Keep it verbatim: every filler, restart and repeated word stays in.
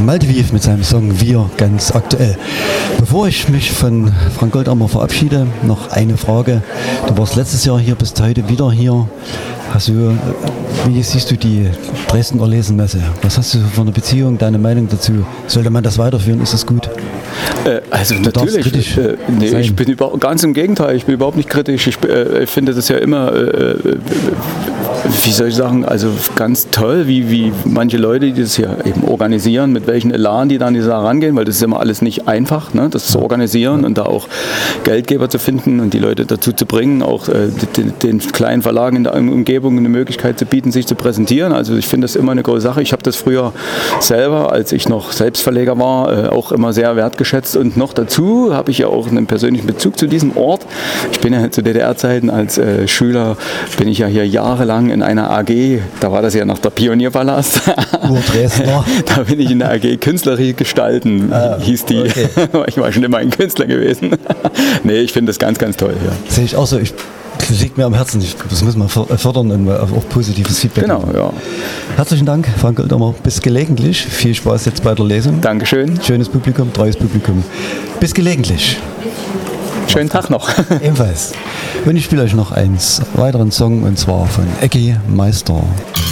Malte Wief mit seinem Song Wir ganz aktuell. Bevor ich mich von Frank Goldammer verabschiede, noch eine Frage. Du warst letztes Jahr hier, bist heute wieder hier. Hast du, wie siehst du die Dresdner Lesenmesse? Was hast du für eine Beziehung, deine Meinung dazu? Sollte man das weiterführen? Ist das gut? Äh, also du natürlich, äh, nee, ich bin über, ganz im Gegenteil, ich bin überhaupt nicht kritisch. Ich äh, finde das ja immer, äh, wie soll ich sagen, also ganz toll, wie, wie manche Leute, die das hier eben organisieren, mit welchen Elan die da an die Sache rangehen, weil das ist immer alles nicht einfach, ne, das zu organisieren und da auch Geldgeber zu finden und die Leute dazu zu bringen, auch äh, den, den kleinen Verlagen in der Umgebung eine Möglichkeit zu bieten, sich zu präsentieren. Also ich finde das immer eine große Sache. Ich habe das früher selber, als ich noch Selbstverleger war, äh, auch immer sehr wertgeschätzt und noch dazu habe ich ja auch einen persönlichen Bezug zu diesem Ort. Ich bin ja zu D D R-Zeiten als äh, Schüler, bin ich ja hier jahrelang in einer A G, da war das ja noch der Pionierpalast. Dresdner. Da bin ich in der A G Künstlerische Gestalten, ah, hieß die. Okay. Ich war schon immer ein Künstler gewesen. Nee, ich finde das ganz, ganz toll. Ja. Sehe ich auch so. Ich Das liegt mir am Herzen. Das müssen wir fördern und auf positives Feedback. Genau, ja. Herzlichen Dank, Frank Goldammer. Bis gelegentlich. Viel Spaß jetzt bei der Lesung. Dankeschön. Schönes Publikum, treues Publikum. Bis gelegentlich. Schönen Tag noch. Ebenfalls. Und ich spiele euch noch einen weiteren Song und zwar von Ecki Meister.